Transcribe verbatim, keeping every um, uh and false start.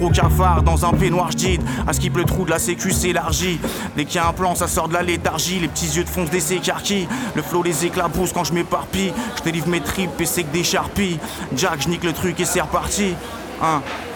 Au cafard, dans un peignoir j'dide, à skip le trou de la sécu s'élargit. Dès qu'il y a un plan, ça sort de la léthargie. Les petits yeux de fonce des s'écarquillent. Le flow les éclabousse quand je m'éparpille. Je délivre mes tripes et c'est que des charpies. Jack, j'nique le truc et c'est reparti. Hein.